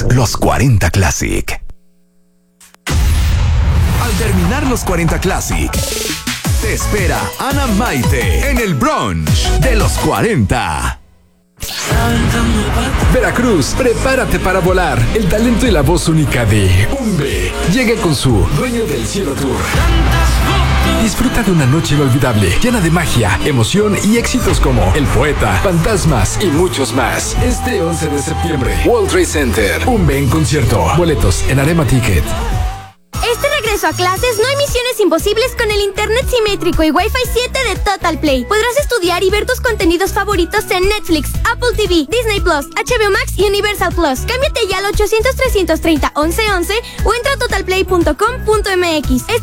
los 40 Classic. Al terminar los 40 Classic, te espera Ana Maite en el brunch de los 40. Veracruz, prepárate para volar. El talento y la voz única de Umbe llega con su Dueño del Cielo Tour. Disfruta de una noche inolvidable, llena de magia, emoción y éxitos como El Poeta, Fantasmas y muchos más. Este 11 de septiembre, World Trade Center, Umbe en concierto. Boletos en Arema Ticket. Este regreso a clases no hay misiones imposibles con el internet simétrico y Wi-Fi 7 de Total Play. Podrás estudiar y ver tus contenidos favoritos en Netflix, Apple TV, Disney Plus, HBO Max y Universal Plus. Cámbiate ya al 800-330-1111 o entra a totalplay.com.mx.